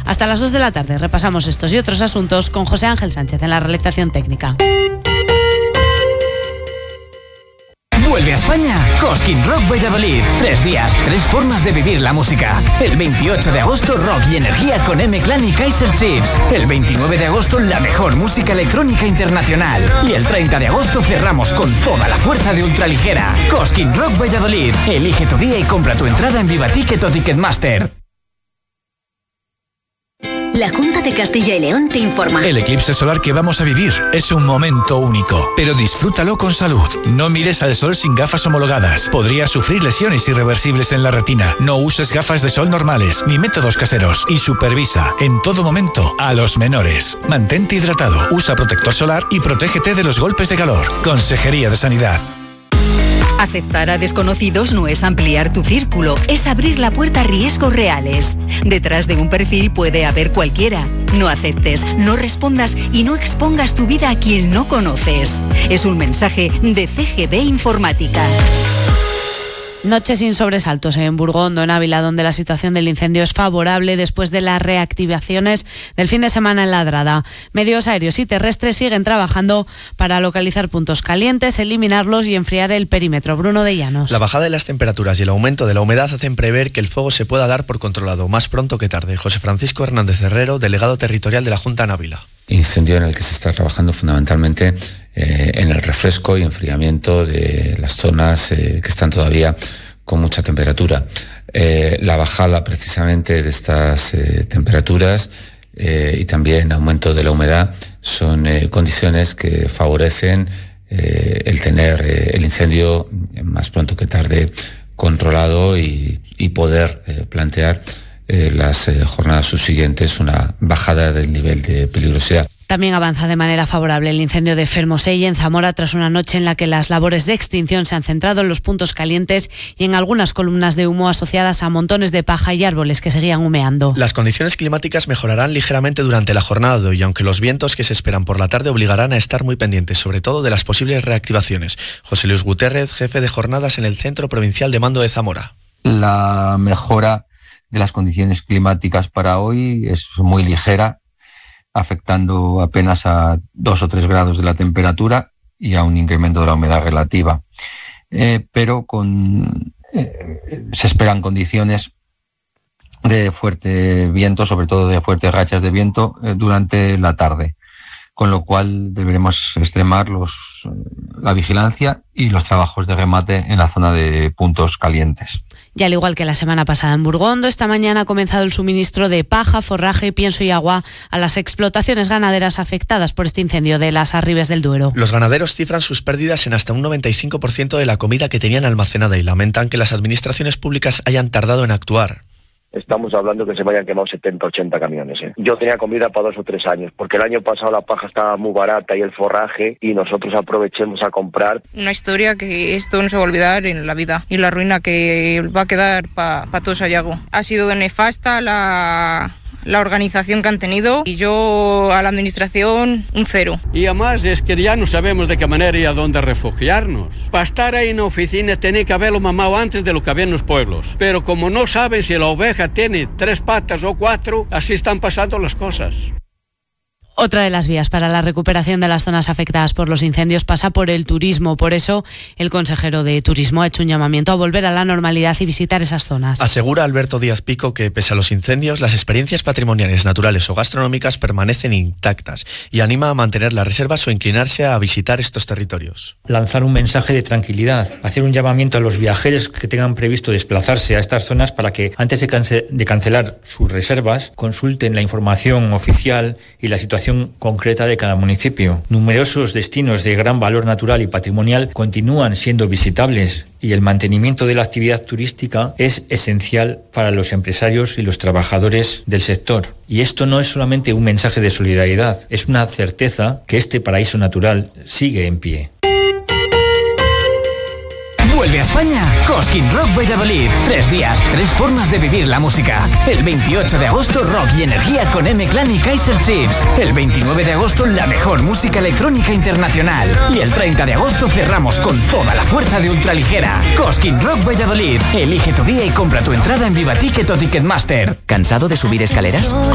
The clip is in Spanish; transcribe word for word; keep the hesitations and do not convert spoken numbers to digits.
Hasta las dos de la tarde repasamos estos y otros asuntos con José Ángel Sánchez en la realización técnica. Vuelve a España Cosquín Rock Valladolid. Tres días, tres formas de vivir la música. El veintiocho de agosto, rock y energía con M-Clan y Kaiser Chiefs. El veintinueve de agosto, la mejor música electrónica internacional. Y el treinta de agosto cerramos con toda la fuerza de ultraligera. Cosquín Rock Valladolid. Elige tu día y compra tu entrada en Viva Ticket o Ticketmaster. La Junta de Castilla y León te informa. El eclipse solar que vamos a vivir es un momento único, pero disfrútalo con salud. No mires al sol sin gafas homologadas. Podrías sufrir lesiones irreversibles en la retina. No uses gafas de sol normales ni métodos caseros y supervisa en todo momento a los menores. Mantente hidratado, usa protector solar y protégete de los golpes de calor. Consejería de Sanidad. Aceptar a desconocidos no es ampliar tu círculo, es abrir la puerta a riesgos reales. Detrás de un perfil puede haber cualquiera. No aceptes, no respondas y no expongas tu vida a quien no conoces. Es un mensaje de C G B Informática. Noche sin sobresaltos en Burgondo, en Ávila, donde la situación del incendio es favorable después de las reactivaciones del fin de semana en Ladrada. Medios aéreos y terrestres siguen trabajando para localizar puntos calientes, eliminarlos y enfriar el perímetro. Bruno de Llanos. La bajada de las temperaturas y el aumento de la humedad hacen prever que el fuego se pueda dar por controlado más pronto que tarde. José Francisco Hernández Herrero, delegado territorial de la Junta en Ávila. Incendio en el que se está trabajando fundamentalmente eh, en el refresco y enfriamiento de las zonas eh, que están todavía con mucha temperatura. Eh, la bajada precisamente de estas eh, temperaturas eh, y también aumento de la humedad son eh, condiciones que favorecen eh, el tener eh, el incendio más pronto que tarde controlado y, y poder eh, plantear Eh, las eh, jornadas subsiguientes una bajada del nivel de peligrosidad. También avanza de manera favorable el incendio de Fermoselle en Zamora tras una noche en la que las labores de extinción se han centrado en los puntos calientes y en algunas columnas de humo asociadas a montones de paja y árboles que seguían humeando. Las condiciones climáticas mejorarán ligeramente durante la jornada de hoy, aunque los vientos que se esperan por la tarde obligarán a estar muy pendientes, sobre todo de las posibles reactivaciones. José Luis Gutiérrez, jefe de jornadas en el Centro Provincial de Mando de Zamora. La mejora de las condiciones climáticas para hoy es muy ligera, afectando apenas a dos o tres grados de la temperatura y a un incremento de la humedad relativa. Eh, pero con, eh, se esperan condiciones de fuerte viento, sobre todo de fuertes rachas de viento eh, durante la tarde, con lo cual deberemos extremar los, la vigilancia y los trabajos de remate en la zona de puntos calientes. Y al igual que la semana pasada en Burgondo, esta mañana ha comenzado el suministro de paja, forraje, pienso y agua a las explotaciones ganaderas afectadas por este incendio de las Arribes del Duero. Los ganaderos cifran sus pérdidas en hasta un noventa y cinco por ciento de la comida que tenían almacenada y lamentan que las administraciones públicas hayan tardado en actuar. Estamos hablando que se me hayan quemado setenta, ochenta camiones. ¿eh? Yo tenía comida para dos o tres años, porque el año pasado la paja estaba muy barata y el forraje, y nosotros aprovechemos a comprar. Una historia que esto no se va a olvidar en la vida, y la ruina que va a quedar para pa todo Sayago. Ha sido nefasta la... la organización que han tenido, y yo a la administración un cero. Y además es que ya no sabemos de qué manera y a dónde refugiarnos. Para estar ahí en la oficina tenía que haberlo mamado antes de lo que había en los pueblos. Pero como no saben si la oveja tiene tres patas o cuatro, así están pasando las cosas. Otra de las vías para la recuperación de las zonas afectadas por los incendios pasa por el turismo. Por eso, el consejero de Turismo ha hecho un llamamiento a volver a la normalidad y visitar esas zonas. Asegura Alberto Díaz Pico que, pese a los incendios, las experiencias patrimoniales, naturales o gastronómicas permanecen intactas y anima a mantener las reservas o inclinarse a visitar estos territorios. Lanzar un mensaje de tranquilidad, hacer un llamamiento a los viajeros que tengan previsto desplazarse a estas zonas para que, antes de, cance- de cancelar sus reservas, consulten la información oficial y la situación concreta de cada municipio. Numerosos destinos de gran valor natural y patrimonial continúan siendo visitables y el mantenimiento de la actividad turística es esencial para los empresarios y los trabajadores del sector. Y esto no es solamente un mensaje de solidaridad, es una certeza que este paraíso natural sigue en pie. Vuelve a España Cosquín Rock Valladolid. Tres días, tres formas de vivir la música. El veintiocho de agosto, rock y energía con M-Clan y Kaiser Chiefs. El veintinueve de agosto, la mejor música electrónica internacional. Y el treinta de agosto cerramos con toda la fuerza de ultraligera. Cosquín Rock Valladolid. Elige tu día y compra tu entrada en Viva Ticket o Ticketmaster. ¿Cansado de subir escaleras?